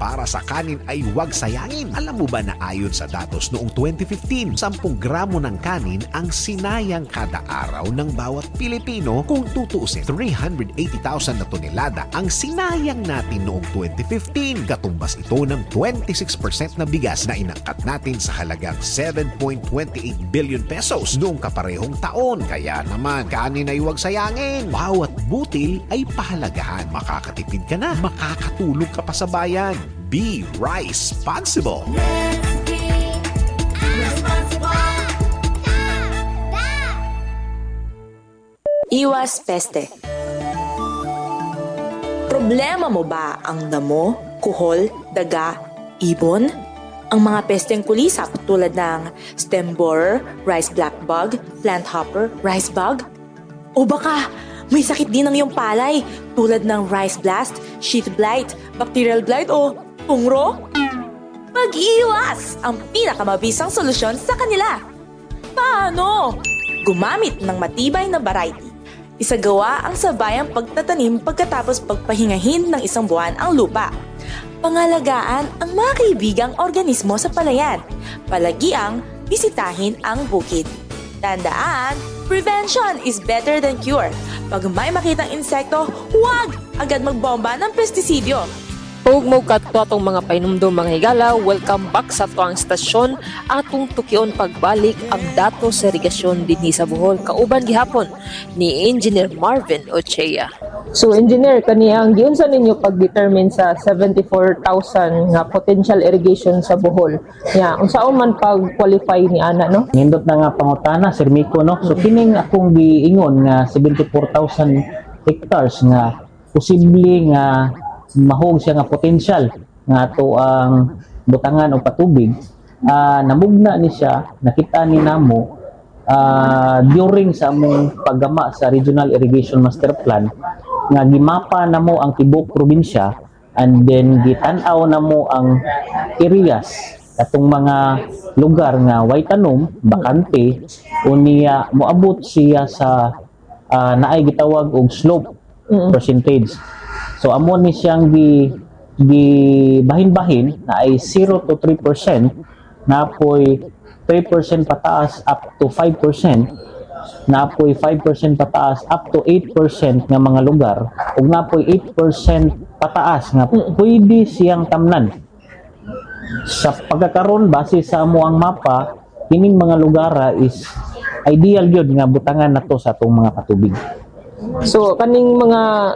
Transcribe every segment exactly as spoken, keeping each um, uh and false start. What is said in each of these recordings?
para sa kanin ay huwag sayangin. Alam mo ba na ayon sa datos noong twenty fifteen, sampung gramo ng kanin ang sinayang kada araw ng bawat Pilipino. Kung tutuusin, three hundred eighty thousand na tonelada ang sinayang natin noong twenty fifteen. Katumbas ito ng twenty-six percent na bigas na inangkat natin sa halagang seven point two eight billion pesos noong kaparehong taon. Kaya naman, kanin ay huwag sayangin. Bawat butil ay pahalagahan. Makakatipid ka na, makakatulong ka pa sa bayan. Be responsible. Let's be responsible. Iwas peste. Problema mo ba ang damo, kuhol, daga, ibon? Ang mga pesteng kulisap tulad ng stem borer, rice black bug, plant hopper, rice bug? O baka may sakit din ng iyong palay tulad ng rice blast, sheath blight, bacterial blight o pungro? Pag-iwas ang pinakamabisang solusyon sa kanila. Paano? Gumamit ng matibay na variety. Isagawa ang sabayang pagtatanim pagkatapos pagpahingahin ng isang buwan ang lupa. Pangalagaan ang mga kaibigang organismo sa palayan. Palagiang bisitahin ang bukid. Tandaan, prevention is better than cure. Pag may makitang insekto, huwag agad magbomba ng pestisidyo. Ug mo kadto atong mga painumdum mga higala, welcome back sa tuang stasyon. Atong tukion pagbalik ang datos sa irigasyon dinhi sa Bohol. Kauban gihapon ni Engineer Marvin Ochea. So engineer, kaniyang giunsa ninyo pag-determine sa seventy-four thousand nga potential irrigation sa Bohol? Ya, unsaon man pag-qualify ni ana no? Nindot na nga pangutana Sir Miko no. So kining akong giingon nga seventy-four thousand hectares nga posible nga mahog siya nga potential nga ato ang butangan o patubig, uh, namugna ni siya, nakita ni namo uh, during sa among paggama sa Regional Irrigation Master Plan nga gimapa namo ang tibok probinsya, and then gitan-aw namo ang areas atong mga lugar nga way tanom, bakante, unya moabot siya sa uh, naay gitawag og slope percentage. So amo ni siyang gi gi bahin-bahin na ay zero to three percent, na po'y three percent pataas up to five percent, na po'y five percent pataas up to eight percent nga mga lugar, ug na po'y eight percent pataas nga pwede siyang tamnan. Sa pagkakaroon base sa amo ang mapa, kining mga lugar is ideal gyud nga butangan nato sa atong mga patubig. So kaning mga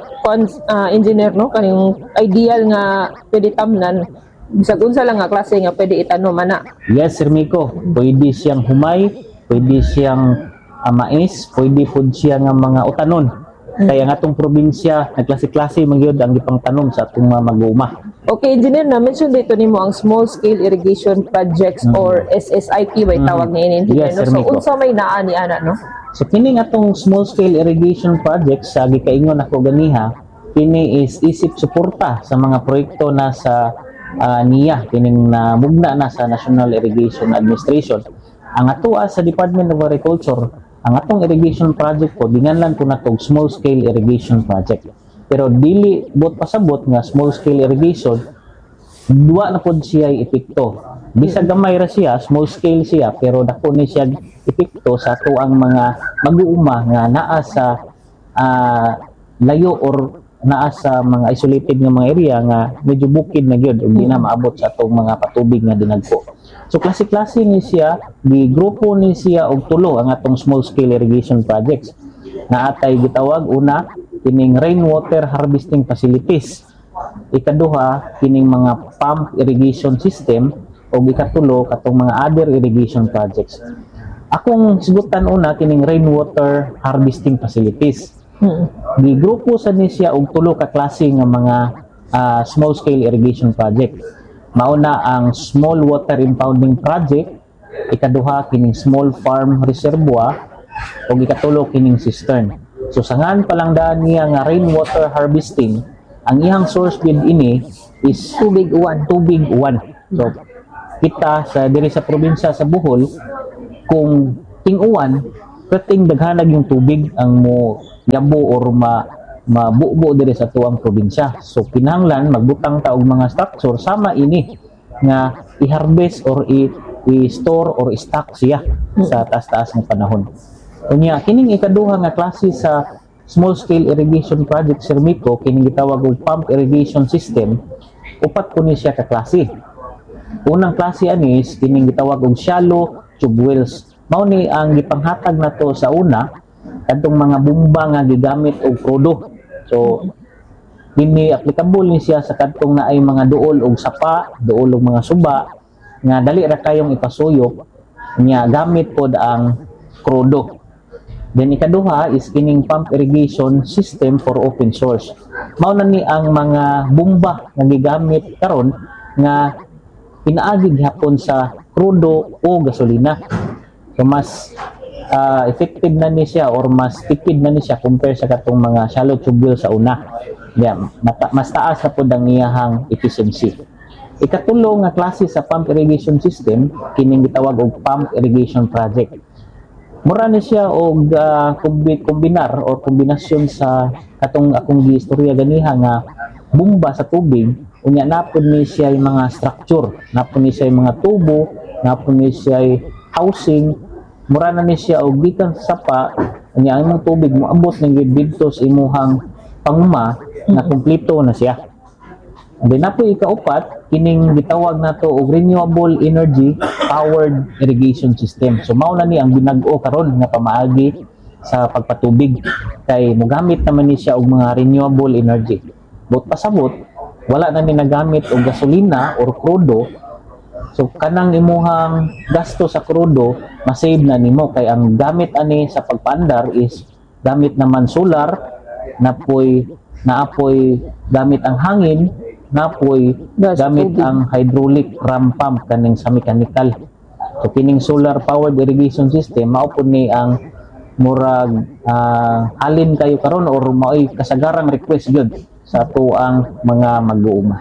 uh, engineer no, kaning ideal nga pwede tamnan, bisag unsa lang nga klase nga pwede itanom ana? Yes Sir Miko, pwede siyang humay, pwede siyang uh, mais, pwede pud siya nga mga utanon. Hmm. Kaya nga atong probinsya nagklase-klase man gyud ang gipangtanom sa atong mga mag-uuma. Okay, engineer, na mention dito nimo ang small scale irrigation projects hmm. or S S I P bay tawag hmm. ni engineer. Yes, no? So unsa may naa ni ana no? So kini atong small scale irrigation projects sa gikaingon ako ganiha, kini is isip suporta sa mga proyekto na sa uh, N I A, kining na mugna na sa National Irrigation Administration. Ang atoa sa Department of Agriculture, ang atong irrigation project po dinganlan ko natong small scale irrigation project. Pero dili bot pasabot nga small scale irrigation, duwa na pod siya epekto. Bisag gamay ra siya, small scale siya, pero dako ni siya epekto sa ato ang mga mag-uuma nga naa sa uh, layo or naa sa mga isolated nga mga area nga medyo bukid na gyud ug di na maabot sa atong mga patubig nga dinagko. So klase-klase ni siya, di grupo ni siya og tulo ang atong small scale irrigation projects. Naatay gitawag una kining rainwater harvesting facilities. Ikaduha kining mga pump irrigation system, o ikatulo katong mga other irrigation projects. Akong sigutan una kining rainwater harvesting facilities. Hmm. Di grupo sa ni siya og tulo ka klase nga mga uh, small scale irrigation project. Mauna ang small water impounding project, ikaduha kining small farm reservoir, o ikatulo kining cistern. So sangan palang daan niya nga rainwater harvesting, ang iyang source gid ini is tubig uwan, tubig uwan. So kita sa diri sa probinsya sa Bohol, kung ting-uwan, kating daghanag yung tubig ang mo yabo or ma mabubo diri sa tuwang probinsya. So kinahanglan magbutang ta og mga structure sama ini nga i-harvest or i- i-store or i-stock siya sa taas-taas ng panahon. Unya kining ikaduha nga klase sa small scale irrigation project Sir Miko, kining gitawag og pump irrigation system, upat po ni siya ka klase. Unang klase ani is kining gitawag og shallow tube wells. Mao ni ang gipanghatag nato sa una kadtong mga bomba nga gigamit og krudo. So kini applicable ni siya sa kadtong naay mga duol og sapa, duol og mga suba nga dali ra kayong ipasuyop nya gamit pod ang krudo. Then ikaduha is kining pump irrigation system for open source. Mao na ni ang mga bomba nga gigamit karon nga pinaagi gihapon sa krudo o gasolina. So mas uh, effective na ni siya or mas tipid na ni siya compare sa katong mga shallow tube well sa una. Yeah, mata- mas taas na pod ang iyahang efficiency. Ikatulo nga klase sa pump irrigation system kining gitawag og pump irrigation project. Mura ni siya og uh, kombinar or kombinasyon sa katong akong giistorya ganiha nga bomba sa tubig unya napod ni siya yung mga structure, napod ni siya yung mga tubo, napod ni siya yung housing. Mura na ni siya og gikan sa sapa unya ang imong tubig moabot ning didto sa imuhang panguma na kumpleto na siya. Then napo ikaupat kining gitawag nato og renewable energy powered irrigation system. So mao na ni ang binag-o karon nga pamaagi sa pagpatubig kay mogamit naman ni siya og mga renewable energy. But pasabot wala na ni nagamit og gasolina or krudo. So kanang imuhang gasto sa krudo ma-save na nimo kay ang gamit ani sa pagpaandar is gamit naman solar, napoy naapoy gamit ang hangin, napoy gamit ang hydraulic ram pump kaning sa mechanical. So kining solar powered irrigation system mao pud ni ang murag uh, halin kayo karon or mao'y kasagarang request gyud sa ato ang mga mag-uuma.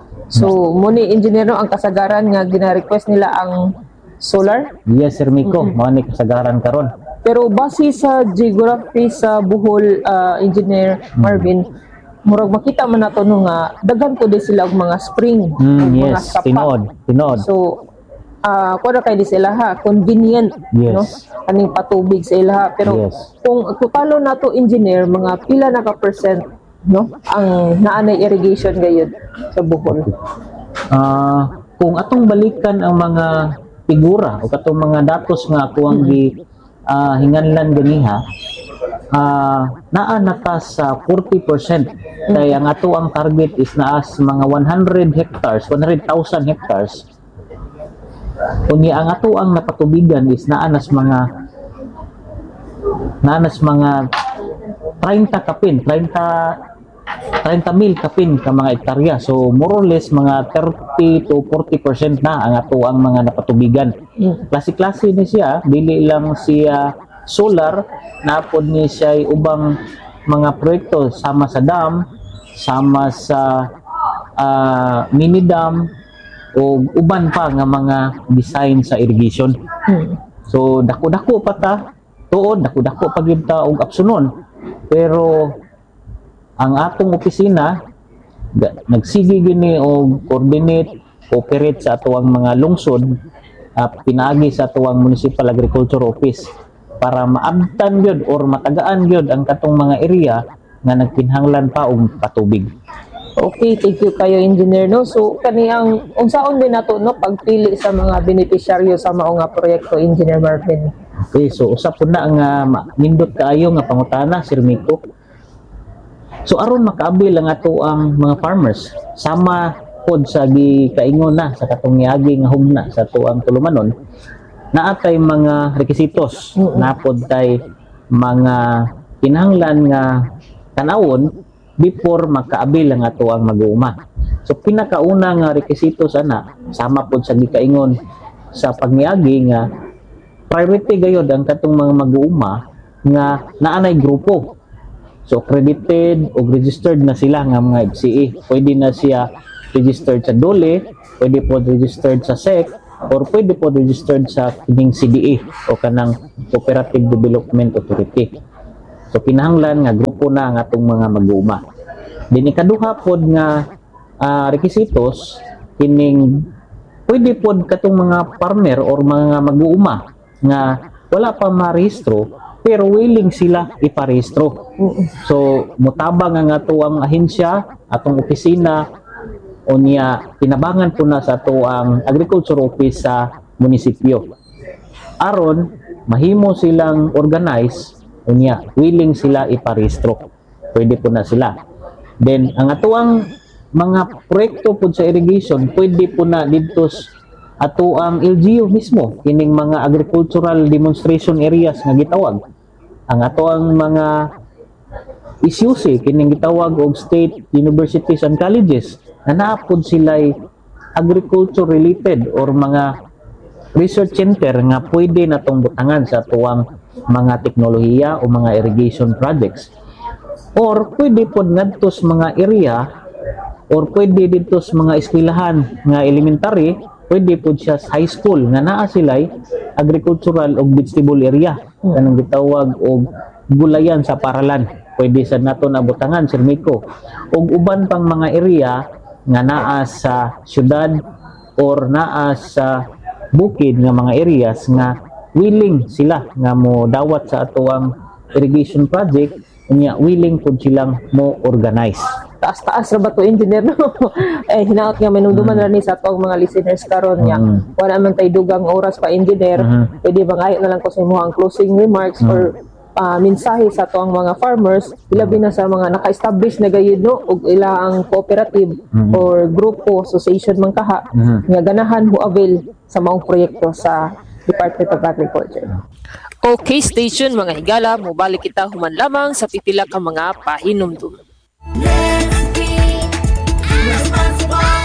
So, muni engineer no, ang kasagaran nga gina-request nila ang solar. Yes, Sir Miko, mm-hmm. mao ni kasagaran karon. Pero base sa geography sa Bohol, uh, Engineer Marvin, mm-hmm. murag makita man nato no nga daghan ko di sila og mga spring, mm, og yes, mga sapa. tinod, tinod. So, ah uh, kuno kay di sila ha, convenient, yes. no? Kaning patubig sa ilaha. Pero yes. kung totalo nato engineer, mga pila na ka percent no ang naanay irrigation gayud sa Bohol. Ah, uh, kung atong balikan ang mga figura o katong mga datos nga ako ang gi uh, hinganlan ganiha, uh, naa na ta sa forty percent kay ang ato ang target is naa sa mga one hundred hectares, one hundred thousand hectares. Kunya ang ato ang napatubigan is naa nas mga naa nas mga thirty kapin, thirty thirty mil kapin ka mga hektarya. So more or less mga thirty to forty percent na ang ato ang mga napatubigan. Klase-klase ni siya, dili lang siya solar, napod ni siya ubang mga proyekto sama sa dam, sama sa uh, mini dam o uban pa nga mga design sa irrigation. So dako-dako pa ta, tuod dako-dako pa gyud ta og apsunon. Pero ang atong opisina nagsigi gini og coordinate, cooperate sa atuang mga lungsod, uh, pinaagi sa atuang municipal agriculture office para maabtan gyud or matagaan gyud ang katong mga area nga nagkinahanglan pa og patubig. Okay, thank you kayo engineer no. So kaniyang unsaon din nato no pagpili sa mga benepisyaryo sa mao nga proyekto, Engineer Marvin? Okay, so usap po na nga uh, nindot kaayo nga pangutana, Sir Miko. So aron makaabil ang ato ang mga farmers sama pod sa gikaingon na sa katong niagi nga hugna sa ato ang tulumanon, naa tay mga rekisitos, mm-hmm. napod tay mga kinahanglan nga tanawon before makaabil ang ato ang mag-uuma. So pinakauna nga rekisitos ana sama pod sa gikaingon sa pagniagi nga priority gayod ang katong mga mag-uuma nga naanay grupo. So accredited o registered na sila nga mga F C A. Pwede na siya registered sa D O L E, pwede po registered sa S E C, or pwede po registered sa kining C D A o kanang Cooperative Development Authority. So kinahanglan nga grupo grupo na nga atong mga mag-uuma. Din ikaduha pod nga uh, requisitos kining pwede pod katong mga farmer or mga mag-uuma nga wala pa marehistro pero willing sila iparehistro. So mutabang ang ato ang ahensya, atong opisina unya pinabangan po na sa ato ang agriculture office sa munisipyo. Aron mahimo silang organize unya willing sila iparehistro. Pwede po na sila. Then ang ato ang mga proyekto po sa irrigation pwede po na dito ato ang L G U mismo kining mga agricultural demonstration areas nga gitawag. Ang ato ang mga S U C kining gitawag og state universities and colleges na naapod sila'y agriculture related or mga research center nga pwede natong butangan sa tuwang mga teknolohiya o mga irrigation projects. Or pwede po ngadto sa mga area or pwede dito sa mga eskwelahan nga elementary, pwede po siya sa high school nga naa sila'y agricultural o vegetable area kanang gitawag og gulayan sa paralan. Pwede sa nato na butangan Sir Miko. Og uban pang mga area nga naa sa syudad or naa sa bukid nga mga areas nga willing sila nga mo dawat sa ato ang irrigation project unya willing pud silang mo organize. Taas-taas ra ba to engineer no? Eh hinaot nga manungduman mm. ra ni sa atong mga listeners karon nga mm. wala man tay dugang oras pa engineer, mm-hmm. pwede bang ayo na lang ko sa imo ang closing remarks mm. or uh, mensahe sa atong mga farmers ilabi na sa mga naka-establish na gayud no og ila ang cooperative mm-hmm. or grupo association man kaha mm-hmm. nga ganahan mo avail sa maong proyekto sa Department of Agriculture. Okay, station mga higala, mobalik kita human lamang sa pipila ka mga pahinumdum. Let's be responsible.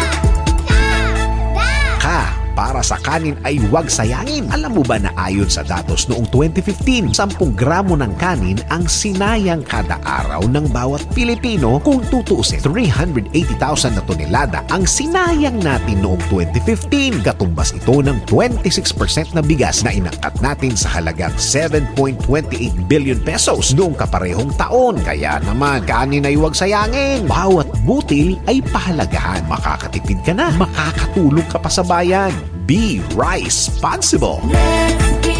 Ka, para sa kanin ay huwag sayangin. Alam mo ba na ayon sa datos noong twenty fifteen, sampung gramo ng kanin ang sinayang kada araw ng bawat Pilipino. Kung tutuusin, three hundred eighty thousand na tonelada ang sinayang natin noong twenty fifteen. Katumbas ito ng twenty-six percent na bigas na inangkat natin sa halagang seven point two eight billion pesos noong kaparehong taon. Kaya naman, kanin ay huwag sayangin. Bawat butil ay pahalagahan. Makakatipid ka na, makakatulong ka pa sa bayan. Be rice-sponsible. Let's be